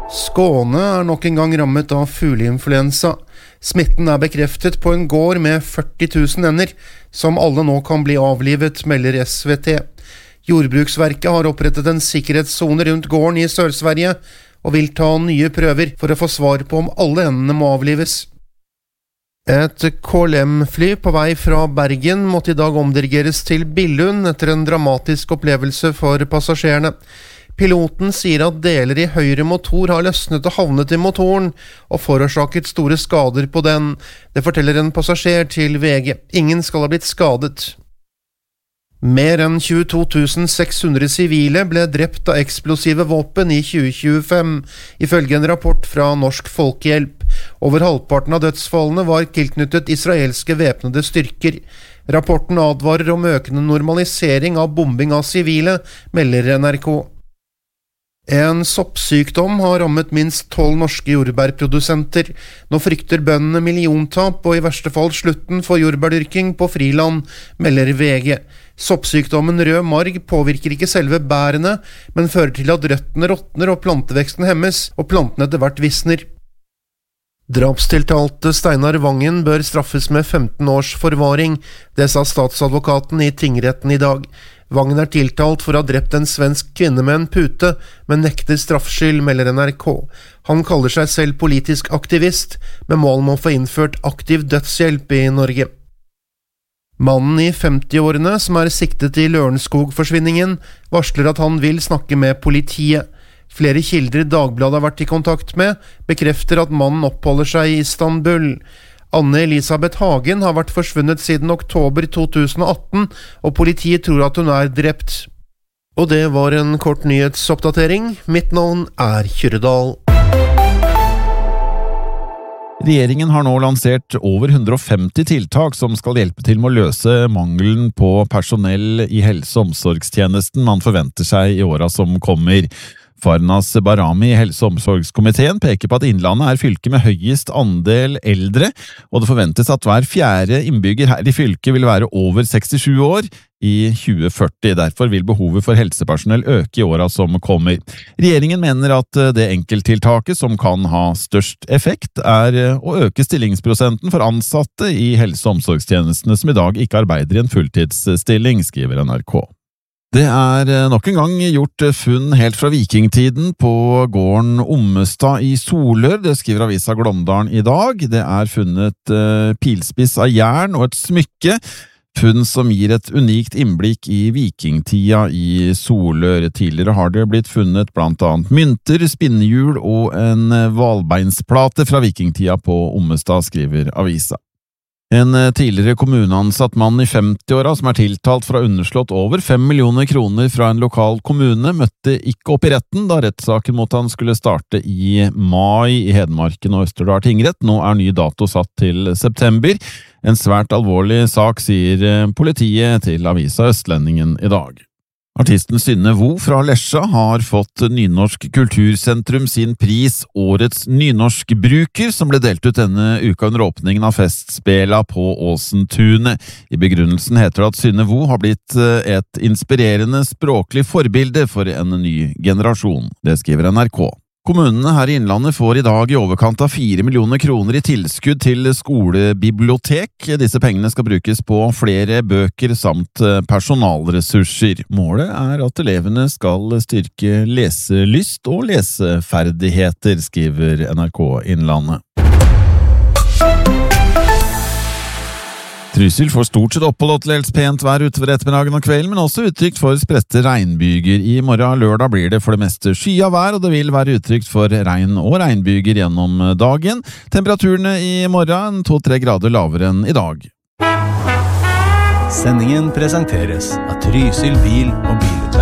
Skåne nok en gang rammet av fugleinfluensa. Smitten bekreftet på en gård med 40 000 ender, som alle nå kan bli avlivet, melder SVT. Jordbruksverket har opprettet en sikkerhetszone rundt gården i Sør-Sverige, og vil ta nye prøver for å få svar på om alle endene må avlives. Et KLM-fly på vei fra Bergen måtte i dag omdirigeres til Billund etter en dramatisk opplevelse for passasjerene. Piloten sier at deler i høyre motor har løsnet og havnet i motoren, og forårsaket store skader på den. Det forteller en passasjer til VG. Ingen skal ha blitt skadet. Mer enn 22 600 sivile ble drept av eksplosive våpen i 2025, ifølge en rapport fra Norsk Folkehjelp. Over halvparten av dødsfallene var tilknyttet israelske væpnede styrker. Rapporten advarer om økende normalisering av bombing av sivile, melder NRK. En soppsykdom har rammet minst 12 norske jordbærprodusenter. Nå frykter bøndene milliontap og i verste fall slutten for jordbærdyrking på friland, melder VG. Soppsykdommen rød marg påvirker ikke selve bærene, men fører til at røttene råtner og planteveksten hemmes, og plantene etter hvert visner. Drapstiltalte Steinar Vangen bør straffes med 15 års forvaring. Det sa statsadvokaten i tingretten i dag. Vangen tiltalt for å ha drept en svensk kvinne med en pute, men nekter straffskyld, melder NRK. Han kaller seg selv politisk aktivist, med mål om å få innført aktiv dødshjelp i Norge. Mannen i 50-årene, som siktet i Lørenskog-forsvinningen, varsler at han vil snakke med politiet. Flere kilder Dagbladet har vært i kontakt med, bekrefter at mannen oppholder seg i Istanbul. Anne-Elisabeth Hagen har vært forsvunnet siden oktober 2018, og politiet tror at hun drept. Og det var en kort nyhetsoppdatering. Mitt navn Kyrredal. Regjeringen har nå lansert over 150 tiltak som skal hjelpe til med å løse mangelen på personell i helse- og omsorgstjenesten man forventer seg i årene som kommer. Farnas Barami i Helse- og omsorgskomiteen peker på at Innlandet fylket med høyest andel eldre, og det forventes at hver fjerde innbygger her i fylket vil være over 67 år i 2040. Derfor vil behovet for helsepersonell øke i årene som kommer. Regjeringen mener at det enkelttiltaket som kan ha størst effekt å øke stillingsprosenten for ansatte i helse- og omsorgstjenestene som i dag ikke arbeider i en fulltidsstilling, skriver NRK. Det nok en gang gjort funn helt fra vikingtiden på gården Ommestad i Solør, det skriver avisa Glåmdalen i dag. Det funnet pilspiss av jern og et smykke, funn som gir et unikt innblikk i vikingtida i Solør. Tidligere har det blitt funnet blant annet mynter, spinnehjul og en hvalbeinsplate fra vikingtida på Ommestad, skriver avisa. En tidligere kommuneansatt mann i 50-åra som tiltalt for å ha underslått over 5 millioner kroner fra en lokal kommune, møtte ikke opp i retten da rettssaken mot han skulle starte i mai i Hedmarken og Østerdal tingrett. Nå ny dato satt til september. En svært alvorlig sak, sier politiet til avisa Østlendingen i dag. Artisten Synne Vo fra Lesja har fått Nynorsk Kultursentrum sin pris Årets Nynorskbruker, som ble delt ut denne uka under åpningen av festspela på Åsentunet. I begrunnelsen heter det at Synne Vo har blitt et inspirerende språklig forbilde for en ny generasjon. Det skriver NRK. Kommunene her i Innlandet får i dag i overkant av 4 millioner kroner i tilskudd til skolebibliotek. Disse pengene skal brukes på flere bøker samt personalressurser. Målet at elevene skal styrke leselyst og leseferdigheter, skriver NRK Innlandet. Trysil får stort sett opphold og til helst pent vær utover ettermiddagen og kvelden, men også utrygt for spredte regnbyger. I morgen lørdag blir det for det meste skya vær, og det vil være utrygt for regn og regnbyger gjennom dagen. Temperaturene i morgen 2-3 grader lavere enn i dag. Sendingen presenteres av Trysil bil og bil.